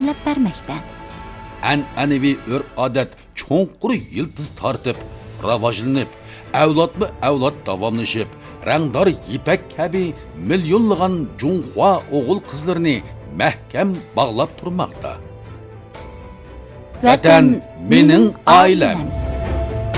belgilab bermoqda. An'anaviy urf-odat cho'nqur yildiz tortib, rivojlanib, avlodma-avlod davomlashib, rangdor ipak kabi millionlagan Junxua o'g'il qizlarini mahkam bog'lab turmoqda. Vatan mening oilam.